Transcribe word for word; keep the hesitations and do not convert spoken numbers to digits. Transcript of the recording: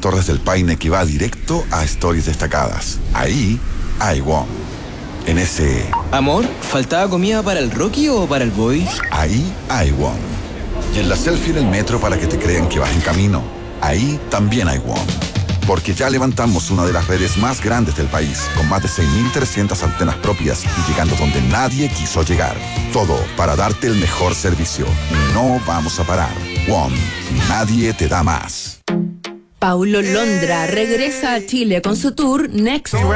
Torres del Paine que va directo a Stories destacadas. Ahí hay WOM. En ese... Amor, ¿faltaba comida para el Rocky o para el Bobby? Ahí hay WOM. Y en la selfie en el metro para que te crean que vas en camino. Ahí también hay WOM. Porque ya levantamos una de las redes más grandes del país, con más de seis mil trescientas antenas propias y llegando donde nadie quiso llegar. Todo para darte el mejor servicio. Y no vamos a parar. WOM. Nadie te da más. Paulo Londra regresa a Chile con su tour Next